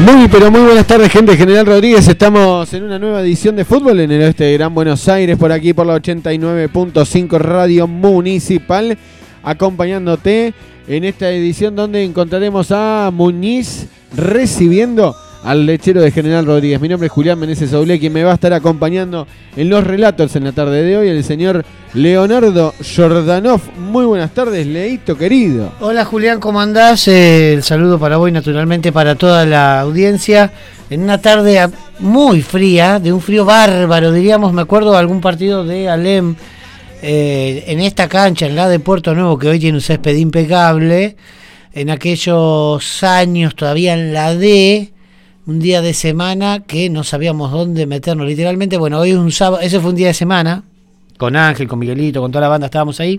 Muy pero muy buenas tardes, gente de General Rodríguez. Estamos en una nueva edición de fútbol en el oeste de Gran Buenos Aires, por aquí por la 89.5 Radio Municipal, acompañándote en esta edición donde encontraremos a Muñiz recibiendo al lechero de General Rodríguez. Mi nombre es Julián Meneses Oblé, quien me va a estar acompañando en los relatos en la tarde de hoy, el señor Leonardo Jordanov. Muy buenas tardes, Leito querido. Hola Julián, ¿cómo andás? El saludo para vos y naturalmente para toda la audiencia. En una tarde muy fría, de un frío bárbaro, diríamos. Me acuerdo de algún partido de Alem en esta cancha, en la de Puerto Nuevo, que hoy tiene un césped impecable. En aquellos años, todavía en la D, un día de semana que no sabíamos dónde meternos literalmente. Bueno, hoy es un sábado, ese fue un día de semana, con Ángel, con Miguelito, con toda la banda estábamos ahí.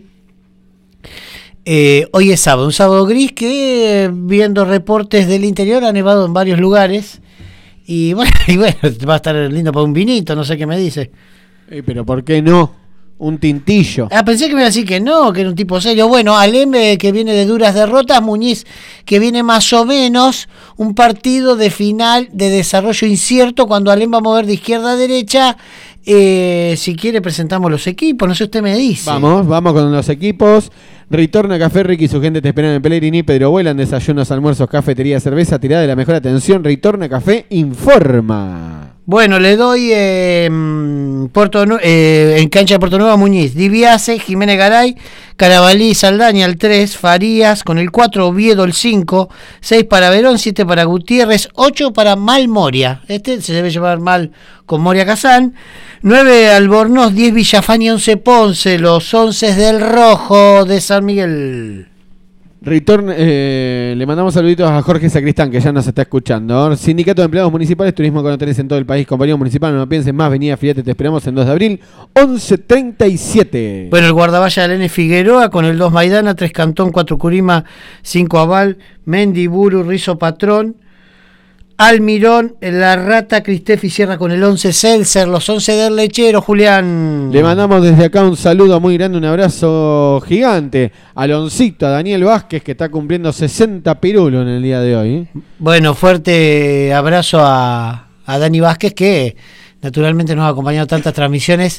Hoy es sábado, un sábado gris que, viendo reportes del interior, ha nevado en varios lugares. Y bueno, va a estar lindo para un vinito, no sé qué me dice. Pero ¿por qué no? Un tintillo. Pensé que me iba a decir que no, que era un tipo serio. Bueno, Alem, que viene de duras derrotas, Muñiz, que viene más o menos un partido de final de desarrollo incierto, cuando Alem va a mover de izquierda a derecha. Si quiere presentamos los equipos, no sé, usted me dice. Vamos con los equipos. Ritorna Café Ricky y su gente te esperan en Pellegrini, Pedro Vuelan, desayunos, almuerzos, cafetería, cerveza, tirada de la mejor atención. Ritorna Café informa. Bueno, le doy en cancha de Puerto Nuevo a Muñiz, Diviase, Jiménez Garay, Carabalí, Saldaña el 3, Farías con el 4, Oviedo el 5, 6 para Verón, 7 para Gutiérrez, 8 para Malmoria, este se debe llevar mal con Moria Kazán, 9 Albornoz, 10 Villafani, 11 Ponce, los 11 del Rojo de San Miguel. Le mandamos saluditos a Jorge Sacristán, que ya nos está escuchando. Sindicato de Empleados Municipales, Turismo con hoteles en todo el país, Compañía Municipal, no pienses más, venía Fíjate, te esperamos en 2 de abril, 11:37. Bueno, el guardaballa Elene Figueroa con el 2 Maidana, 3 Cantón, 4 Curima, 5 Aval, Mendiburu, Rizo Patrón, Almirón, La Rata, Cristefi cierra con el 11 Seltzer, los 11 del lechero, Julián. Le mandamos desde acá un saludo muy grande, un abrazo gigante a Loncito, a Daniel Vázquez, que está cumpliendo 60 pirulos en el día de hoy. Bueno, fuerte abrazo a Dani Vázquez, que naturalmente nos ha acompañado tantas transmisiones.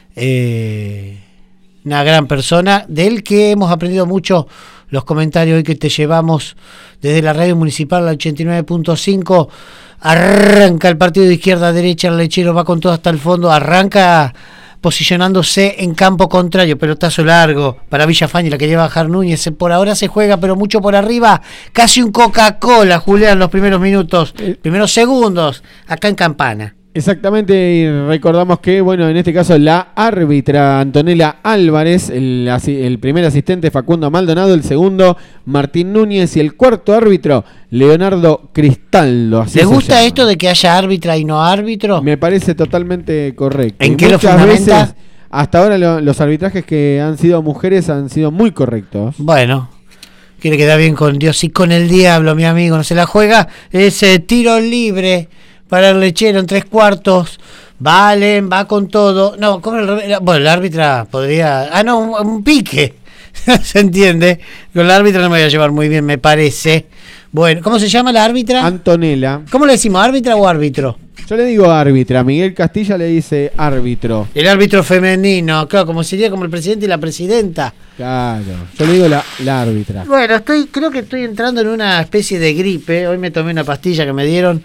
Una gran persona, del que hemos aprendido mucho. Los comentarios hoy que te llevamos desde la radio municipal, la 89.5, arranca el partido de izquierda a derecha, el lechero va con todo hasta el fondo, arranca posicionándose en campo contrario, pelotazo largo para Villafani, la que lleva a Jar Núñez, por ahora se juega pero mucho por arriba, casi un Coca-Cola, Julián, los primeros minutos, primeros segundos, acá en Campana. Exactamente, y recordamos que, bueno, en este caso la árbitra Antonella Álvarez, el primer asistente Facundo Maldonado, el segundo Martín Núñez y el cuarto árbitro Leonardo Cristaldo. ¿Le gusta esto de que haya árbitra y no árbitro? Me parece totalmente correcto. ¿En qué lo fundamenta? Veces, hasta ahora los arbitrajes que han sido mujeres han sido muy correctos. Bueno, quiere quedar bien con Dios y con el diablo, mi amigo, no se la juega, ese tiro libre para el lechero en 3/4, Valen, va con todo. No, como bueno, la árbitra podría... un pique. ¿Se entiende? Con la árbitra no me voy a llevar muy bien, me parece. Bueno, ¿cómo se llama la árbitra? Antonella. ¿Cómo le decimos, árbitra o árbitro? Yo le digo árbitra, Miguel Castilla le dice árbitro. El árbitro femenino, claro, como sería como el presidente y la presidenta. Claro, yo le digo la árbitra. Bueno, creo que estoy entrando en una especie de gripe. Hoy me tomé una pastilla que me dieron.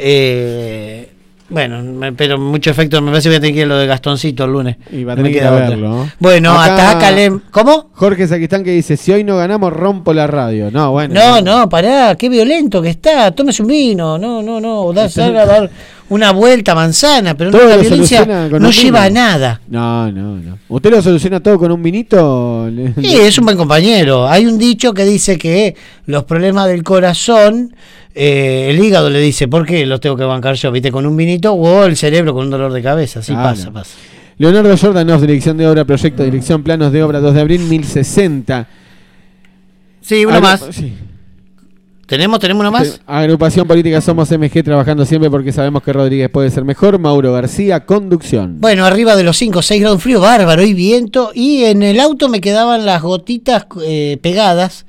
Pero mucho efecto. Me parece que voy a tener que ir a lo de Gastoncito el lunes. Y va a tener que ir a verlo, ¿no? Bueno, atácale. ¿Cómo? Jorge Sacristán, que dice: si hoy no ganamos, rompo la radio. No, bueno. No, pará, qué violento que está. Tómese un vino. No. Salga a dar una vuelta manzana, pero no, la violencia no lleva a nada. No. ¿Usted lo soluciona todo con un vinito? Sí, es un buen compañero. Hay un dicho que dice que los problemas del corazón, el hígado le dice, ¿por qué los tengo que bancar yo? ¿Viste? Con un vinito, o el cerebro con un dolor de cabeza. Así pasa. Leonardo Jordanov, dirección de obra, proyecto, dirección, planos de obra, 2 de abril, 1060. Sí, uno más. Sí. ¿Tenemos uno más? Agrupación Política Somos MG, trabajando siempre porque sabemos que Rodríguez puede ser mejor. Mauro García, conducción. Bueno, arriba de los 5 o 6 grados, frío bárbaro y viento. Y en el auto me quedaban las gotitas pegadas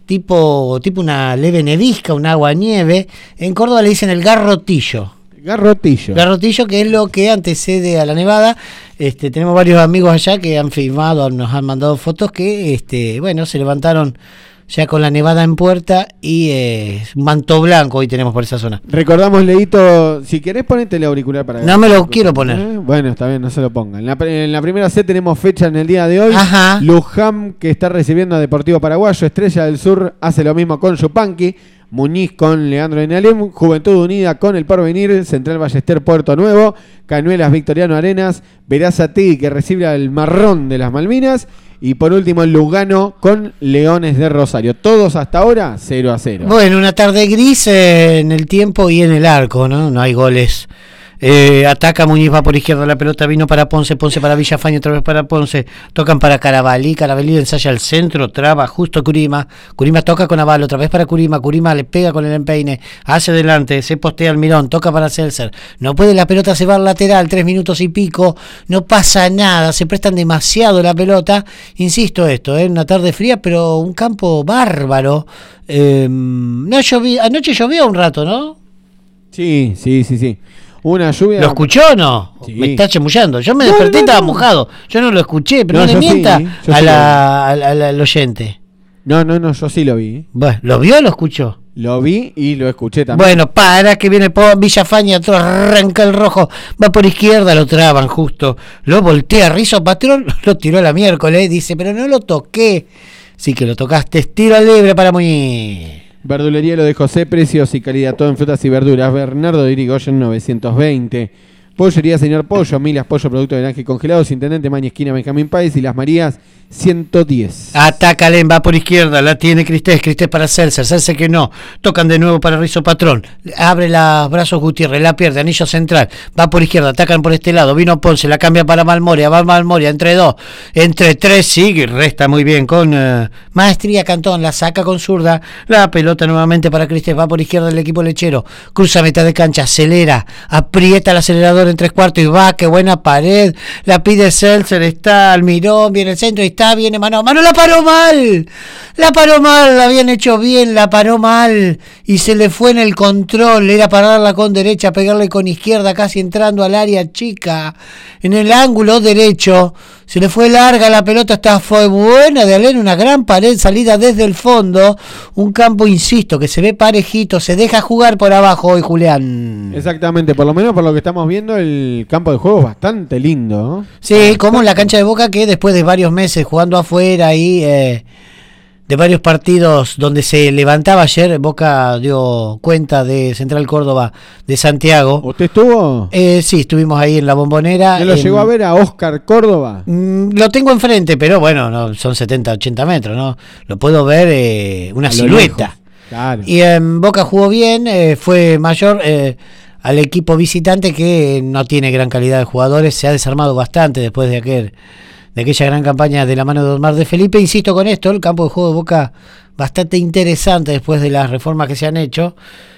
tipo una leve nevisca, un agua nieve. En Córdoba le dicen el garrotillo. Garrotillo, que es lo que antecede a la nevada. Tenemos varios amigos allá que han filmado, nos han mandado fotos que, se levantaron ya con la nevada en puerta y un manto blanco hoy tenemos por esa zona. Recordamos, Leito, si querés ponete el auricular para... No me lo quiero poner. Bueno, está bien, no se lo ponga. En la primera C tenemos fecha en el día de hoy. Ajá. Luján, que está recibiendo a Deportivo Paraguayo. Estrella del Sur hace lo mismo con Yupanqui. Muñiz con Leandro Enalem, Juventud Unida con El Porvenir, Central Ballester Puerto Nuevo, Cañuelas Victoriano Arenas, Verazategui que recibe al Marrón de las Malvinas y por último el Lugano con Leones de Rosario. Todos hasta ahora 0-0. Bueno, una tarde gris en el tiempo y en el arco, ¿no? No hay goles. Ataca Muñiz, va por izquierda, la pelota vino para Ponce para Villafañe, otra vez para Ponce, tocan para Carabalí ensaya al centro, traba justo Curima toca con Aval, otra vez para Curima le pega con el empeine, hacia adelante, se postea Almirón, toca para Celser, no puede la pelota, se va al lateral, 3 minutos y pico, no pasa nada, se prestan demasiado la pelota, insisto una tarde fría, pero un campo bárbaro. No llovió, anoche llovió un rato, ¿no? Sí. Una lluvia. ¿Lo escuchó o no? Sí. Me está chamullando. Yo me desperté y estaba mojado. Yo no lo escuché, pero no le mienta al oyente. No, yo sí lo vi. Bueno, ¿lo vio o lo escuchó? Lo vi y lo escuché también. Bueno, para que viene Villafañe, arranca el rojo, va por izquierda, lo traban justo. Lo voltea Rizo Patrón, lo tiró a la miércoles, dice, pero no lo toqué. Sí que lo tocaste, tiro libre para Muñiz. Verdulería Lo de José, precios y calidad todo en frutas y verduras. Bernardo de Irigoyen 920. Pollería Señor Pollo, Milas Pollo, producto de granja y congelados, Intendente Maña, esquina Benjamín Páez y Las Marías 110. Ataca Len, va por izquierda, la tiene Cristés para Celser que no, tocan de nuevo para Rizo Patrón, abre los brazos Gutiérrez, la pierde, anillo central, va por izquierda, atacan por este lado, vino Ponce, la cambia para Malmoria, va Malmoria, entre 3 sigue, resta muy bien con maestría Cantón, la saca con zurda, la pelota nuevamente para Cristés, va por izquierda el equipo lechero, cruza mitad de cancha, acelera, aprieta el acelerador en 3/4 y va, qué buena pared, la pide Celser, está Almirón, viene el centro y viene mano, la paró mal, la habían hecho bien, la paró mal y se le fue en el control, era pararla con derecha, pegarle con izquierda, casi entrando al área chica, en el ángulo derecho, se le fue larga la pelota, fue buena de Alén, una gran pared, salida desde el fondo, un campo, insisto, que se ve parejito, se deja jugar por abajo hoy, Julián. Exactamente, por lo menos por lo que estamos viendo, el campo de juego es bastante lindo, ¿no? Sí, como en la cancha de Boca, que después de varios meses jugando afuera y de varios partidos donde se levantaba ayer, Boca dio cuenta de Central Córdoba de Santiago. ¿Usted estuvo? Sí, estuvimos ahí en la Bombonera. ¿No lo llegó a ver a Oscar Córdoba? Lo tengo enfrente, pero bueno, no, son 70, 80 metros, ¿no? Lo puedo ver una silueta. Claro. Y Boca jugó bien, fue mayor al equipo visitante que no tiene gran calidad de jugadores, se ha desarmado bastante después de aquella gran campaña de la mano de Omar de Felipe. Insisto con esto, el campo de juego de Boca bastante interesante después de las reformas que se han hecho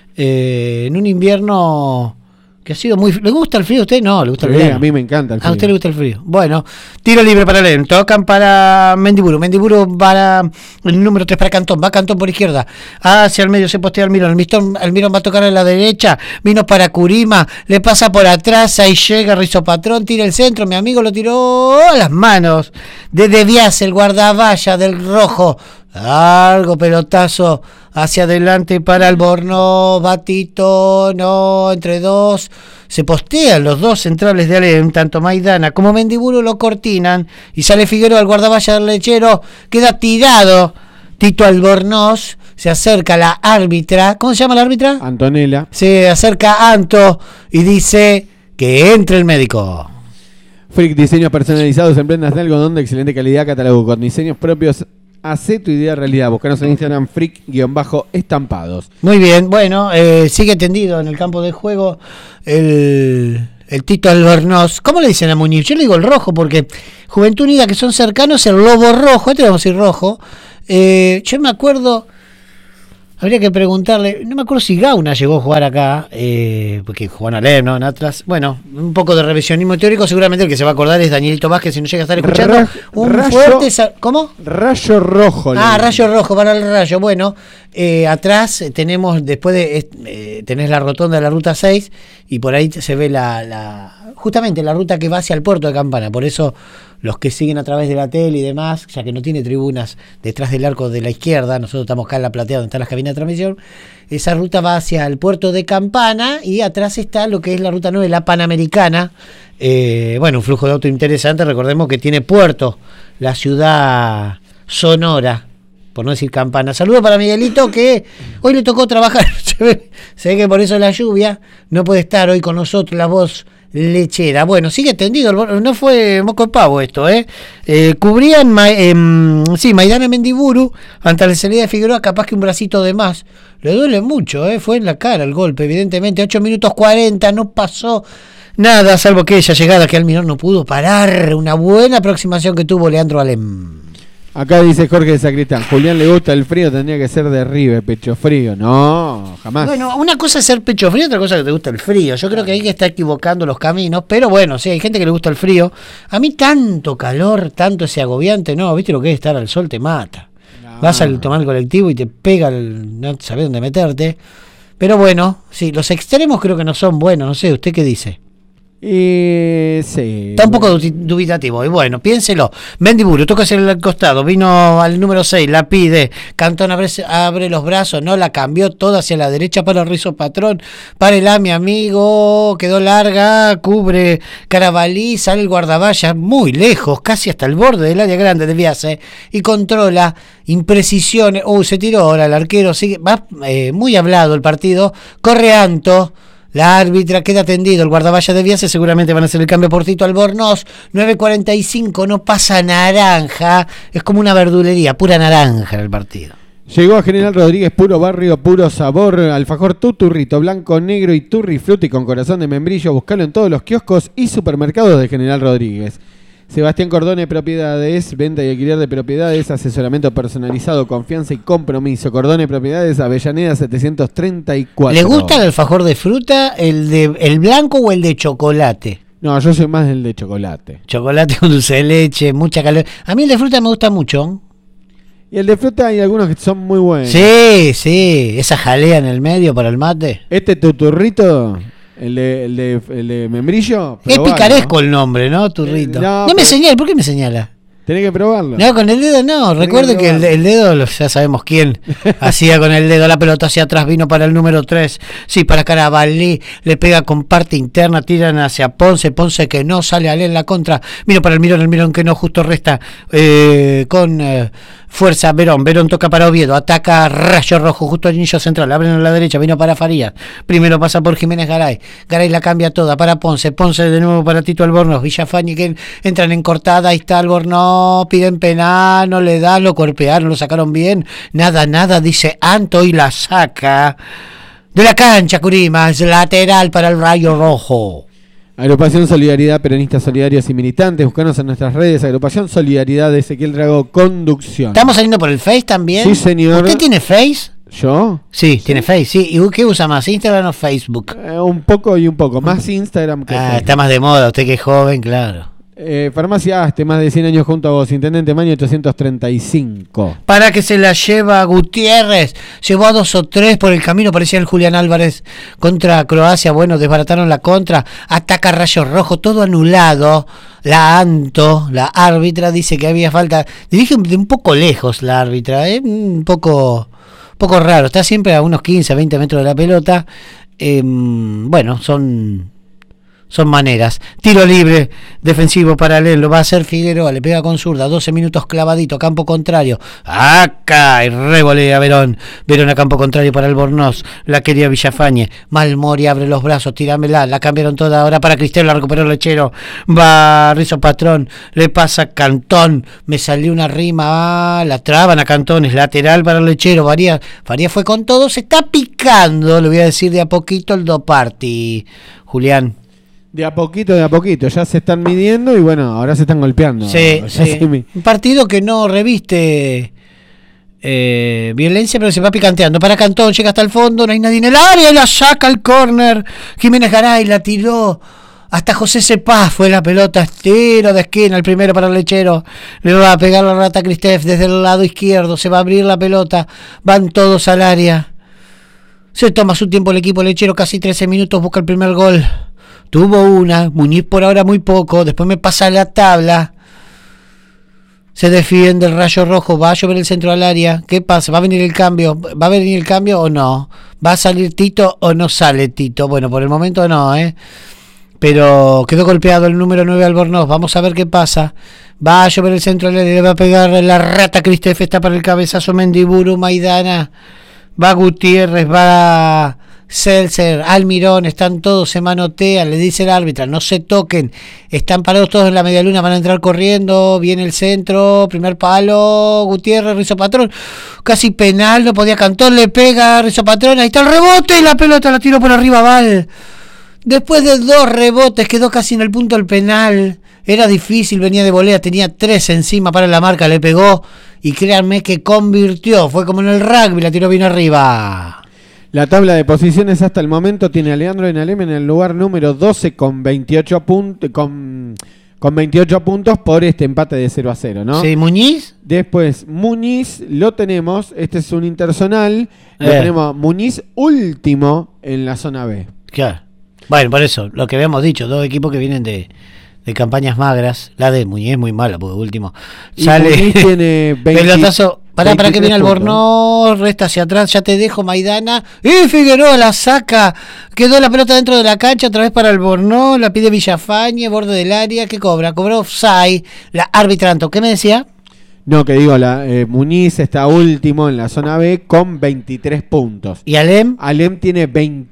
en un invierno que ha sido muy... ¿Le gusta el frío a usted? No, le gusta el frío. A mí me encanta el frío. A usted le gusta el frío. Bueno, tiro libre para Len, tocan para Mendiburu para el número 3 para Cantón, va Cantón por izquierda, hacia el medio se postea Almirón, Almirón va a tocar a la derecha, vino para Curima, le pasa por atrás, ahí llega Rizo Patrón, tira el centro, mi amigo lo tiró a las manos de Devias, el guardavalla del rojo, largo pelotazo hacia adelante para Albornoz, Batito, no, entre dos, se postean los dos centrales de Alem, tanto Maidana como Mendiburu lo cortinan y sale Figueroa, el guardavalla del lechero, queda tirado Tito Albornoz, se acerca la árbitra, ¿cómo se llama la árbitra? Antonella. Se acerca Anto y dice que entre el médico. Frick, diseños personalizados en prendas de algodón de excelente calidad, catálogo con diseños propios. Hacé tu idea realidad. Búscanos en Instagram, freak-estampados. Muy bien, bueno, sigue tendido en el campo de juego el Tito Albornoz. ¿Cómo le dicen a Muñiz? Yo le digo el rojo porque Juventud Unida, que son cercanos, el lobo rojo, este vamos a decir rojo. Yo me acuerdo Habría que preguntarle, no me acuerdo si Gauna llegó a jugar acá, porque jugó en Alem, ¿no? En Atlas. Bueno, un poco de revisionismo teórico, seguramente el que se va a acordar es Danielito Vázquez, si no llega a estar escuchando. ¿Cómo? Rayo Rojo. Rayo Rojo, para el Rayo. Bueno, atrás tenemos, tenés la rotonda de la Ruta 6, y por ahí se ve justamente la ruta que va hacia el puerto de Campana. Por eso los que siguen a través de la tele y demás, ya que no tiene tribunas detrás del arco de la izquierda, nosotros estamos acá en la platea donde están las cabinas de transmisión, esa ruta va hacia el puerto de Campana, y atrás está lo que es la ruta 9, la Panamericana. Un flujo de auto interesante. Recordemos que tiene puerto la ciudad sonora, por no decir Campana. Saludos para Miguelito, que hoy le tocó trabajar. Se ve que por eso la lluvia no puede estar hoy con nosotros, la voz lechera. Bueno, sigue tendido, no fue moco de pavo esto, cubrían Maidana Mendiburu ante la salida de Figueroa, capaz que un bracito de más. Le duele mucho, fue en la cara el golpe, evidentemente. 8 minutos 40, no pasó nada, salvo aquella llegada que Almirón no pudo parar. Una buena aproximación que tuvo Leandro Alem. Acá dice Jorge de Sacristán, Julián le gusta el frío, tendría que ser de River, pecho frío. No, jamás. Bueno, una cosa es ser pecho frío, otra cosa es que te gusta el frío. Yo creo que hay que estar equivocando los caminos, pero bueno, sí, hay gente que le gusta el frío. A mí tanto calor, tanto ese agobiante, no, viste lo que es estar al sol, te mata. No. Vas a tomar el colectivo y te pega, no sabes dónde meterte. Pero bueno, sí, los extremos creo que no son buenos, no sé, ¿usted qué dice? Sí. Está un poco dubitativo. Y bueno, piénselo. Mendiburu toca hacia el costado. Vino al número 6, la pide. Cantón abre los brazos. No, la cambió toda hacia la derecha para Rizo Patrón. Párela, mi amigo. Quedó larga. Cubre Carabalí. Sale el guardavalla muy lejos, casi hasta el borde del área grande de Viase. Y controla. Imprecisiones. Se tiró ahora el arquero. Sigue, va muy hablado el partido. Corre Anto. La árbitra queda tendido, el guardavalla de Viase, seguramente van a hacer el cambio por Tito Albornoz. 9:45, no pasa naranja, es como una verdulería, pura naranja en el partido. Llegó a General Rodríguez, puro barrio, puro sabor, alfajor tuturrito, blanco, negro y turri frutti con corazón de membrillo. Buscalo en todos los kioscos y supermercados de General Rodríguez. Sebastián Cordone, Propiedades, venta y alquiler de propiedades, asesoramiento personalizado, confianza y compromiso. Cordone Propiedades, Avellaneda 734. ¿Le gusta el alfajor de fruta, el blanco o el de chocolate? No, yo soy más del de chocolate. Chocolate con dulce de leche, mucha calor. A mí el de fruta me gusta mucho. Y el de fruta hay algunos que son muy buenos. Sí, esa jalea en el medio para el mate. Este tuturrito... El de membrillo. Es picaresco, ¿no? El nombre, ¿no? Turrito. No me señala, ¿por qué me señala? Tenés que probarlo. No, con el dedo no. Recuerde que el dedo, ya sabemos quién hacía con el dedo. La pelota hacia atrás, vino para el número 3. Sí, para Carabalí. Le pega con parte interna, tiran hacia Ponce. Ponce que no, sale a leer la contra. Vino para el Mirón que no, justo resta con fuerza Verón. Verón toca para Oviedo. Ataca Rayo Rojo, justo al inicio central. Abren a la derecha, vino para Farías. Primero pasa por Jiménez Garay. Garay la cambia toda para Ponce. Ponce de nuevo para Tito Albornoz. Villafañe que entran en cortada. Ahí está Albornoz. Piden penal, no le dan, lo golpearon, lo sacaron bien, nada, dice Anto y la saca de la cancha. Curimas, lateral para el Rayo Rojo. Agrupación Solidaridad, Peronistas Solidarios y Militantes, buscanos en nuestras redes. Agrupación Solidaridad de Ezequiel Drago, conducción. ¿Estamos saliendo por el Face también? Sí, señor. ¿Usted tiene Face? ¿Yo? Sí, tiene Face, sí. ¿Y qué usa más, Instagram o Facebook? Un poco y un poco, más Instagram que Facebook. Está más de moda, usted que es joven, claro. Farmacia Aste, más de 100 años junto a vos. Intendente Maño 835. Para que se la lleva Gutiérrez. Llevó a 2 o 3 por el camino. Parecía el Julián Álvarez contra Croacia. Bueno, desbarataron la contra. Ataca Rayo Rojo, todo anulado. La Anto, la árbitra, dice que había falta. Dirige de un poco lejos la árbitra, un poco raro. Está siempre a unos 15, 20 metros de la pelota. Bueno, son maneras. Tiro libre, defensivo paralelo, va a hacer Figueroa, le pega con zurda, 12 minutos clavadito, campo contrario. Acá, y revolea Verón. Verón a campo contrario para Albornoz, la quería Villafañe. Malmori abre los brazos, tíramela, la cambiaron toda ahora para Cristel, la recuperó Lechero. Va Rizo Patrón, le pasa Cantón, me salió una rima, la traban a Cantón, es lateral para Lechero. Farías fue con todo, se está picando, le voy a decir de a poquito el Doparti, Julián. De a poquito, ya se están midiendo y bueno, ahora se están golpeando. Sí. Un partido que no reviste violencia, pero se va picanteando para Cantón, llega hasta el fondo, no hay nadie en el área, la saca al córner. Jiménez Garay la tiró hasta José Cepaz, fue la pelota, tiro de esquina, el primero para el Lechero, le va a pegar la Rata Cristef desde el lado izquierdo, se va a abrir la pelota, van todos al área, se toma su tiempo el equipo Lechero, casi 13 minutos, busca el primer gol, tuvo una, Muñiz por ahora muy poco, después me pasa la tabla. Se defiende el Rayo Rojo, va a llover el centro al área. ¿Qué pasa? ¿Va a venir el cambio? ¿Va a venir el cambio o no? ¿Va a salir Tito o no sale Tito? Bueno, por el momento no, pero quedó golpeado el número 9 Albornoz. Vamos a ver qué pasa. Va a llover el centro al área, le va a pegar la Rata Cristef, está para el cabezazo Mendiburu, Maidana. Va Gutiérrez, va Seltzer, Almirón, están todos, se manotean, le dice el árbitro, no se toquen, están parados todos en la media luna, van a entrar corriendo, viene el centro, primer palo, Gutiérrez, Rizzo Patrón, casi penal, no podía Cantón, le pega Rizzo Patrón, ahí está el rebote y la pelota la tiró por arriba Val, después de 2 rebotes quedó casi en el punto del penal, era difícil, venía de volea, tenía 3 encima para la marca, le pegó y créanme que convirtió, fue como en el rugby, la tiró bien arriba. La tabla de posiciones hasta el momento tiene a Leandro Enalem en el lugar número 12 con 28 puntos, con 28 puntos por este empate de 0-0, ¿no? Sí, Muñiz. Después Muñiz lo tenemos, este es un interzonal, lo tenemos Muñiz último en la zona B. Claro. Bueno, por eso, lo que habíamos dicho, 2 equipos que vienen de campañas magras, la de Muñiz es muy mala, porque último sale. Muñiz tiene 20, pelotazo. Para que viene Albornoz, resta hacia atrás, ya te dejo Maidana, y Figueroa la saca, quedó la pelota dentro de la cancha, otra vez para Albornoz, la pide Villafañe, borde del área, ¿qué cobra? Cobró offside, la arbitranto, ¿qué me decía? No, que digo, Muñiz está último en la zona B con 23 puntos. ¿Y Alem? Alem tiene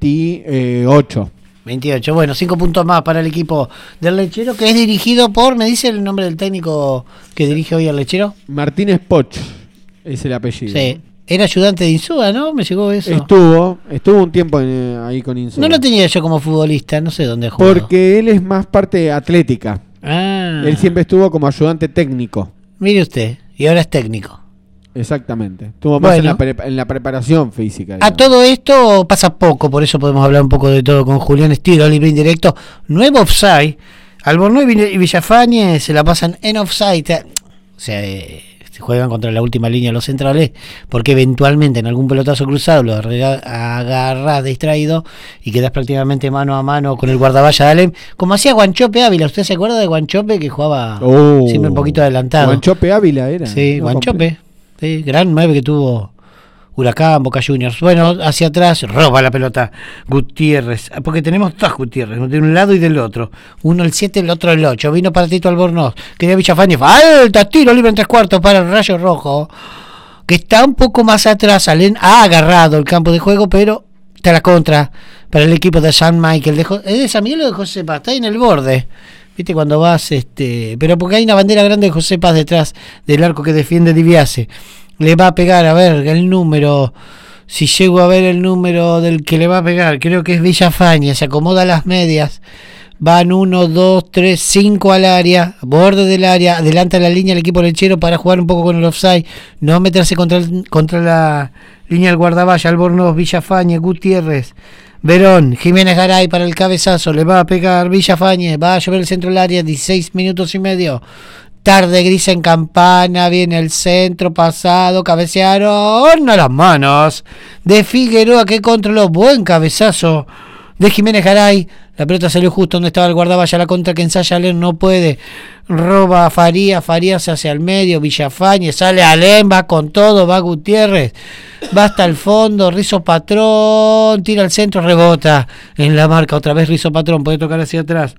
28. 28, bueno, 5 puntos más para el equipo del Lechero, que es dirigido por, ¿me dice el nombre del técnico que dirige hoy al Lechero? Martínez Poch. Es el apellido. Sí. Era ayudante de Insúa, ¿no? Me llegó eso. Estuvo un tiempo ahí con Insúa. No lo tenía yo como futbolista, no sé dónde jugó. Porque él es más parte atlética. Ah. Él siempre estuvo como ayudante técnico. Mire usted, y ahora es técnico. Exactamente. Estuvo más en la preparación física. Digamos. A todo esto pasa poco, por eso podemos hablar un poco de todo con Julián Estilo, libre indirecto. Nuevo offside. Albornoz y Villafañe se la pasan en offside. O sea, se juegan contra la última línea los centrales, porque eventualmente en algún pelotazo cruzado lo agarrás distraído y quedás prácticamente mano a mano con el guardaballa de Alem, como hacía Guanchope Ávila. ¿Usted se acuerda de Guanchope, que jugaba siempre un poquito adelantado? Guanchope Ávila era. Sí, Guanchope, sí, gran 9 que tuvo Huracán, Boca Juniors. Bueno, hacia atrás, roba la pelota Gutiérrez, porque tenemos 2 Gutiérrez, de un lado y del otro. Uno el 7, el otro el 8. Vino para Tito Albornoz, quería Villafañe, falta, tiro libre en 3/4 para el Rayo Rojo, que está un poco más atrás. Alén ha agarrado el campo de juego, pero está la contra para el equipo de San Michael. ¿Es de San Miguel o de José Paz? Está ahí en el borde. Viste cuando vas, pero porque hay una bandera grande de José Paz detrás del arco que defiende Diviase. Le va a pegar, a ver, el número, si llego a ver el número del que le va a pegar, creo que es Villafañe, se acomoda a las medias, van 1, 2, 3, 5 al área, borde del área, adelanta la línea el equipo lechero para jugar un poco con el offside, no meterse contra la línea del guardaballa. Albornoz, Villafañe, Gutiérrez, Verón, Jiménez Garay para el cabezazo, le va a pegar Villafañe, va a llover el centro del área, 16 minutos y medio. Tarde gris en Campana, viene el centro pasado, cabecearon a las manos de Figueroa, que controló, buen cabezazo de Jiménez Garay, la pelota salió justo donde estaba el guardaballa, la contra que ensaya Alem, no puede, roba a Farías se hace al medio, Villafañe, sale Alem, va con todo, va Gutiérrez, va hasta el fondo, Rizzo Patrón, tira al centro, rebota en la marca, otra vez Rizzo Patrón, puede tocar hacia atrás.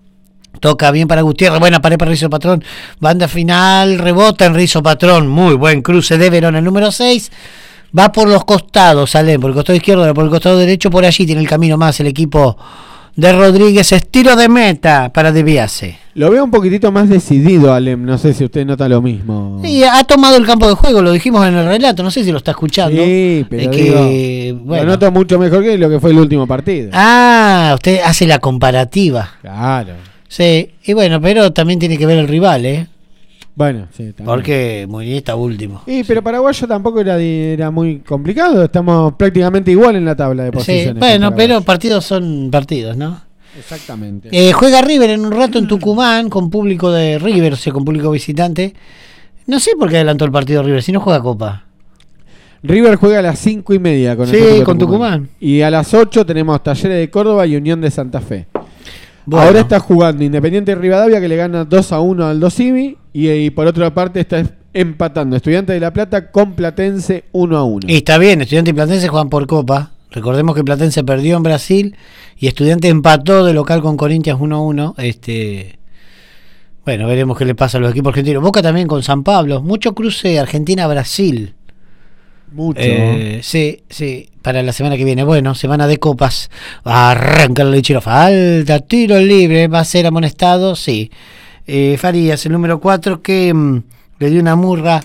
Toca bien para Gutiérrez, buena pared para Rizzo Patrón, banda final, rebota en Rizzo Patrón, muy buen cruce de Verón, el número 6, va por los costados, Alem, por el costado izquierdo, por el costado derecho, por allí tiene el camino más el equipo de Rodríguez, estilo de meta para Deviase. Lo veo un poquitito más decidido, Alem, no sé si usted nota lo mismo. Sí, ha tomado el campo de juego, lo dijimos en el relato, no sé si lo está escuchando. Sí, pero bueno, lo noto mucho mejor que lo que fue el último partido. Ah, usted hace la comparativa. Claro. Sí, y bueno, pero también tiene que ver el rival, Bueno, sí, también. Porque Muñiz está último. Pero Paraguayo tampoco era muy complicado. Estamos prácticamente igual en la tabla de posiciones. Sí, bueno, pero partidos son partidos, ¿no? Exactamente. Juega River en un rato en Tucumán con público de River, o sea, con público visitante. No sé por qué adelantó el partido River, si no juega Copa. River juega a las 5:30 con el Sí, con Tucumán. Y a las 8 tenemos Talleres de Córdoba y Unión de Santa Fe. Bueno. Ahora está jugando Independiente de Rivadavia, que le gana 2-1 al Dosivi. Y por otra parte está empatando Estudiantes de La Plata con Platense 1-1. Y está bien, Estudiantes y Platense juegan por Copa. Recordemos que Platense perdió en Brasil y Estudiantes empató de local con Corinthians 1-1. Bueno, veremos qué le pasa a los equipos argentinos. Boca también con San Pablo. Mucho cruce Argentina-Brasil. Mucho. Sí, para la semana que viene. Bueno, semana de copas. Arranca el lechero. Falta tiro libre. Va a ser amonestado. Sí. Farías, el número 4, que le dio una murra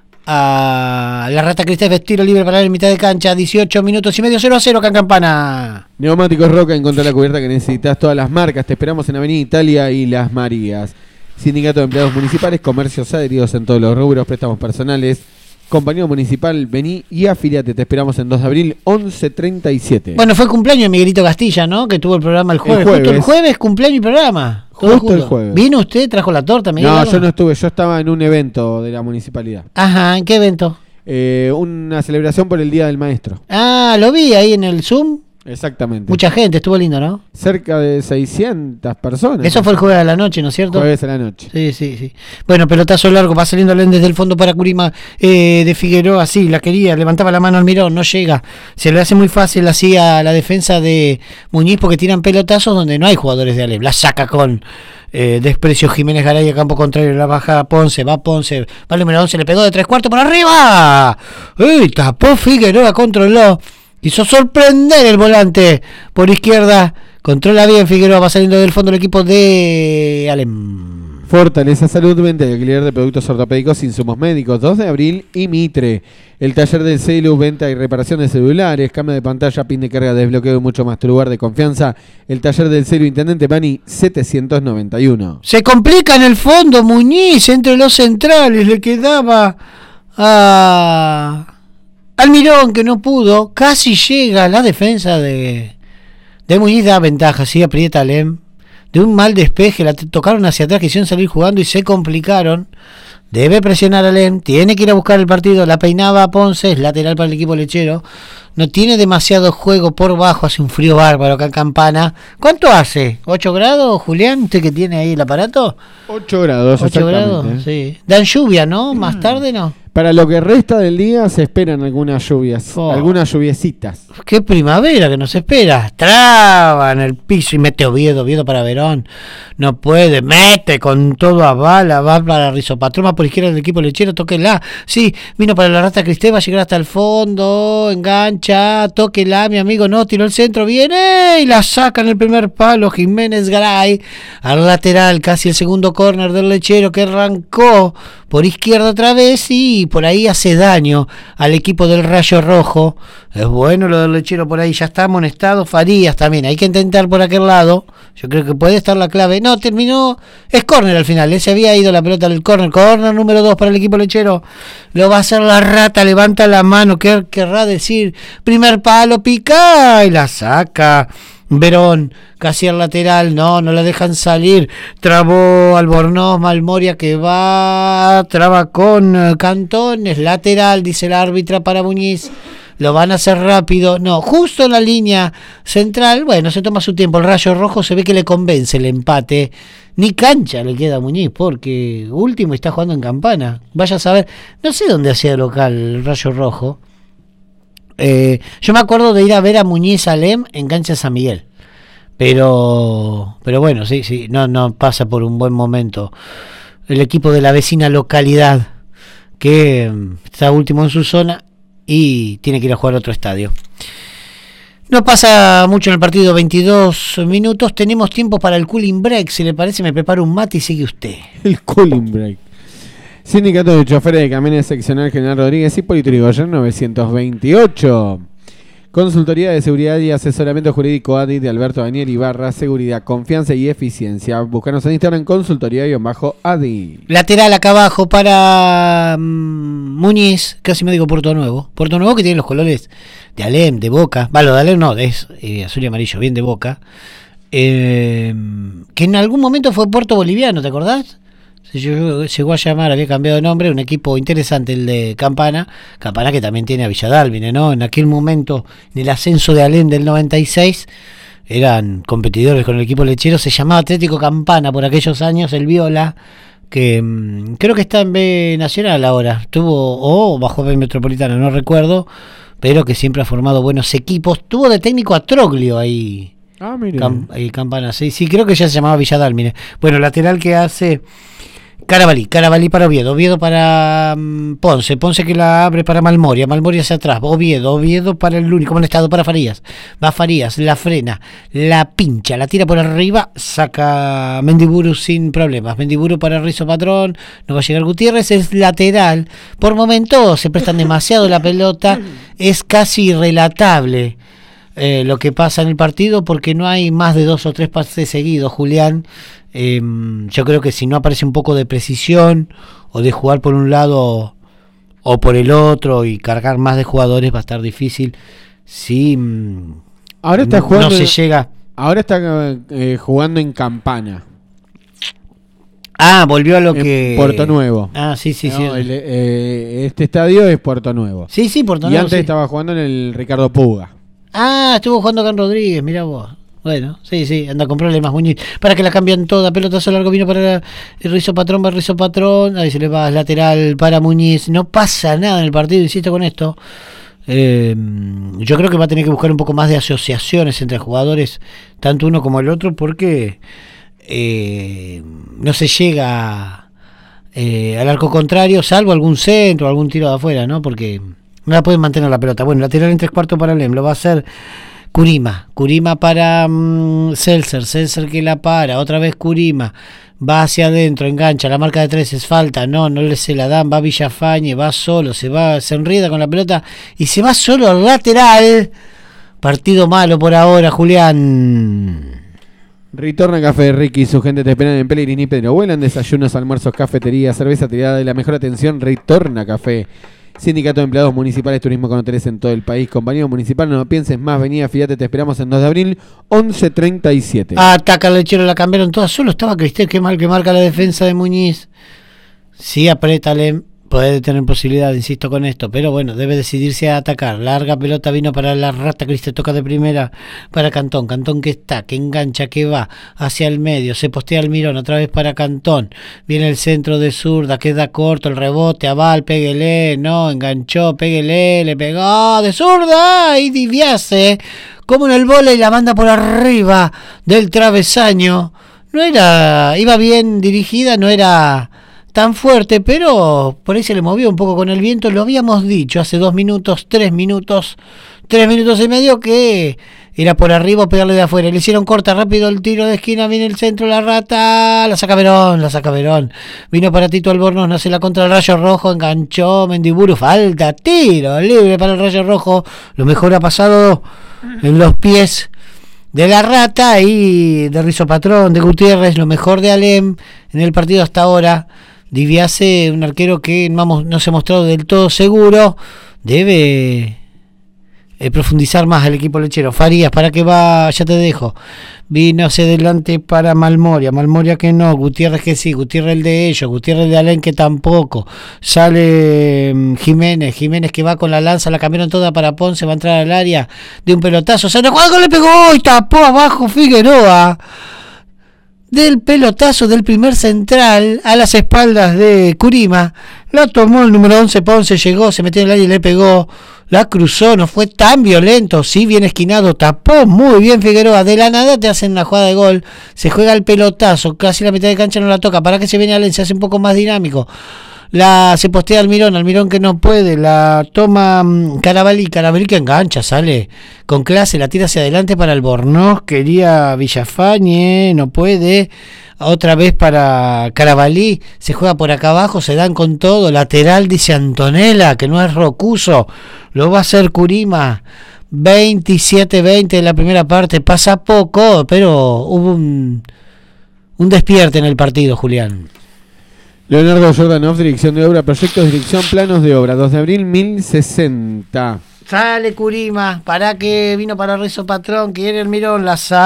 a la Rata Cristóbal. Tiro libre para la mitad de cancha. 18 minutos y medio. 0-0 acá en Campana. Neumáticos Roca, encontrá la cubierta que necesitas. Todas las marcas. Te esperamos en Avenida Italia y Las Marías. Sindicato de Empleados Municipales. Comercios adheridos en todos los rubros. Préstamos personales. Compañía Municipal, vení y afiliate. Te esperamos en 2 de abril, 11:37. Bueno, fue el cumpleaños de Miguelito Castilla, ¿no? Que tuvo el programa el jueves. Justo el jueves, cumpleaños y programa. Justo el jueves. ¿Vino usted? ¿Trajo la torta, Miguel? No, yo no estuve. Yo estaba en un evento de la municipalidad. Ajá, ¿en qué evento? Una celebración por el Día del Maestro. Ah, lo vi ahí en el Zoom. Exactamente. Mucha gente, estuvo lindo, ¿no? Cerca de 600 personas. Eso fue el jueves a la noche, ¿no es cierto? Jueves a la noche. Sí. Bueno, pelotazo largo, va saliendo Alén desde el fondo para Curima de Figueroa, sí, la quería, levantaba la mano al Mirón, no llega. Se le hace muy fácil así a la defensa de Muñiz porque tiran pelotazos donde no hay jugadores de Alén. La saca con desprecio Jiménez Garay a campo contrario, la baja Ponce, va el número 11, le pegó de 3/4 por arriba. Tapó Figueroa, controló. Quiso sorprender el volante por izquierda. Controla bien Figueroa, va saliendo del fondo el equipo de Alem. Fortaleza Salud, venta y alquiler de productos ortopédicos, insumos médicos, 2 de abril y Mitre. El taller del celu, venta y reparación de celulares, cambio de pantalla, pin de carga, desbloqueo y mucho más. Tu lugar de confianza, el taller del celu, Intendente Bani 791. Se complica en el fondo Muñiz, entre los centrales, le quedaba a Almirón, que no pudo, casi llega a la defensa de Muñiz, da ventaja, sí, aprieta Alem, de un mal despeje, la tocaron hacia atrás, quisieron salir jugando y se complicaron. Debe presionar a Alem, tiene que ir a buscar el partido, la peinaba a Ponce, es lateral para el equipo lechero, no tiene demasiado juego por bajo, hace un frío bárbaro acá en Campana. ¿Cuánto hace? ¿8 grados, Julián? ¿Usted que tiene ahí el aparato? 8 grados, 8 grados, sí. Dan lluvia, ¿no? Más tarde, ¿no? Para lo que resta del día se esperan algunas lluvias, algunas lluviecitas. Qué primavera que nos espera. Traba en el piso y mete Oviedo para Verón. No puede, mete con todo a bala, va para Rizopatroma por izquierda del equipo lechero, tóquela. Sí, vino para la Rata Cristóbal, va a llegar hasta el fondo, engancha, tóquela, mi amigo, no, tiró el centro, viene y la saca en el primer palo Jiménez Garay, al lateral, casi el segundo córner del lechero que arrancó por izquierda otra vez y por ahí hace daño al equipo del Rayo Rojo. Es bueno lo del lechero por ahí, ya está amonestado Farías también, hay que intentar por aquel lado, yo creo que puede estar la clave. No, terminó, es córner al final, se había ido la pelota del córner número 2 para el equipo lechero, lo va a hacer la Rata, levanta la mano, ¿qué querrá decir? Primer palo, pica y la saca Verón, casi al lateral, no la dejan salir, trabó Albornoz, Malmoria que va, traba con Cantones, lateral, dice el árbitra para Muñiz, lo van a hacer rápido, no, justo en la línea central, bueno, se toma su tiempo, el Rayo Rojo se ve que le convence el empate, ni cancha le queda a Muñiz, porque último está jugando en Campana, vaya a saber, no sé dónde hacía local el Rayo Rojo. Yo me acuerdo de ir a ver a Muñiz Alem en cancha San Miguel, pero bueno, sí, no pasa por un buen momento el equipo de la vecina localidad que está último en su zona y tiene que ir a jugar a otro estadio. No pasa mucho en el partido, 22 minutos, tenemos tiempo para el cooling break, si le parece me preparo un mate y sigue usted. El cooling break. Sindicato de Choferes de Camiones Seccional General Rodríguez y Polito Yrigoyen 928. Consultoría de Seguridad y Asesoramiento Jurídico ADI de Alberto Daniel Ibarra, seguridad, confianza y eficiencia. Búscanos en Instagram en consultoría-ADI. Lateral acá abajo para Muñiz, casi me digo Puerto Nuevo. Puerto Nuevo que tiene los colores de Alem, de Boca. Lo de Alem no, es azul y amarillo, bien de Boca. Que en algún momento fue Puerto Boliviano, ¿te acordás? Llegó a llamar, había cambiado de nombre, un equipo interesante el de Campana que también tiene a Villa Dálmine, ¿no? En aquel momento, en el ascenso de Alem del 96, eran competidores con el equipo lechero, se llamaba Atlético Campana por aquellos años, el Viola, que creo que está en B Nacional ahora, estuvo bajo B Metropolitana, no recuerdo, pero que siempre ha formado buenos equipos, tuvo de técnico a Troglio ahí. Campana, sí, creo que ya se llamaba Villa Dálmine. Bueno, lateral que hace Carabalí para Oviedo para Ponce que la abre para Malmoria hacia atrás, Oviedo para el único molestado para Farías, va Farías, la frena, la pincha, la tira por arriba, saca Mendiburu sin problemas, Mendiburu para Rizzo Patrón, no va a llegar Gutiérrez, es lateral, por momentos se prestan demasiado la pelota, es casi irrelatable lo que pasa en el partido porque no hay más de 2 o 3 pases seguidos, Julián. Yo creo que si no aparece un poco de precisión o de jugar por un lado o por el otro y cargar más de jugadores va a estar difícil. Si ahora está jugando, no se llega. Ahora está jugando en Campana. Volvió a lo que Puerto Nuevo. Sí. No, este estadio es Puerto Nuevo. Sí, Puerto Nuevo. Y antes estaba jugando en el Ricardo Puga. Estuvo jugando acá en Rodríguez, mirá vos. Bueno, sí, anda con problemas, Muñiz. Para que la cambian toda, pelotazo largo vino para el Rizzo Patrón, ahí se le va lateral para Muñiz. No pasa nada en el partido, insisto con esto. Yo creo que va a tener que buscar un poco más de asociaciones entre jugadores, tanto uno como el otro, porque no se llega al arco contrario, salvo algún centro, algún tiro de afuera, ¿no? Porque no la pueden mantener la pelota. Bueno, lateral en 3/4 para Lem, lo va a hacer Curima para Celser que la para, otra vez Curima, va hacia adentro, engancha, la marca de 3 es falta, no se la dan, va Villafañe, va solo, se enreda con la pelota y se va solo al lateral. Partido malo por ahora, Julián. Ritorna Café Ricky y su gente te esperan en Pellegrini, Pedro Vuelan, desayunos, almuerzos, cafetería, cerveza tirada de la mejor atención. Ritorna Café. Sindicato de Empleados Municipales, Turismo con hoteles en todo el país. Compañía Municipal, no pienses más, vení, afíate, te esperamos en 2 de abril, 11:37. Ataca al lechero, la cambiaron todas, solo estaba Cristel, qué mal que marca la defensa de Muñiz. Sí, apriétale, puede tener posibilidad, insisto con esto, pero bueno, debe decidirse a atacar. Larga pelota vino para la rata, Cristel toca de primera para Cantón que está, que engancha, que va hacia el medio, se postea Almirón, otra vez para Cantón, viene el centro de zurda, queda corto el rebote, Aval, péguele, no, enganchó, péguele, le pegó de zurda y Diviase, como en el vóley, la manda por arriba del travesaño. No era, iba bien dirigida, no era tan fuerte, pero por ahí se le movió un poco con el viento. Lo habíamos dicho hace 2 minutos, 3 minutos y medio, que era por arriba o pegarle de afuera. Le hicieron corta rápido el tiro de esquina, viene el centro, la rata, la saca Verón. Vino para Tito Albornoz, no hace la contra el Rayo Rojo, enganchó Mendiburu, falta, tiro libre para el Rayo Rojo. Lo mejor ha pasado en los pies de la rata y de Rizzo Patrón, de Gutiérrez, lo mejor de Alem en el partido hasta ahora. Diviase, un arquero que no se ha mostrado del todo seguro, debe profundizar más el equipo lechero. Farías, ¿para qué va? Ya te dejo. Vino hacia adelante para Malmoria que no, Gutiérrez que sí, Gutiérrez el de ellos, Gutiérrez de Alem que tampoco. Sale Jiménez que va con la lanza, la cambiaron toda para Ponce, va a entrar al área de un pelotazo, se le pegó y tapó abajo Figueroa. Del pelotazo del primer central a las espaldas de Curima, la tomó el número 11 Ponce, llegó, se metió en el área y le pegó, la cruzó, no fue tan violento, sí bien esquinado, tapó muy bien Figueroa, de la nada te hacen una jugada de gol, se juega el pelotazo, casi la mitad de cancha no la toca, para que se viene Alem, se hace un poco más dinámico. Se postea Almirón que no puede, la toma Carabalí que engancha, sale con clase, la tira hacia adelante para Albornoz, quería Villafañe, no puede, otra vez para Carabalí, se juega por acá abajo, se dan con todo, lateral dice Antonella, que no es Rocuso, lo va a hacer Curima 27-20 en la primera parte. Pasa poco, pero hubo un despierte en el partido, Julián. Leonardo Jordanov, dirección de obra, proyectos, dirección, planos de obra, 2 de abril 1060. Sale Curima, para que vino para Rezo Patrón, quiere el Mirón, la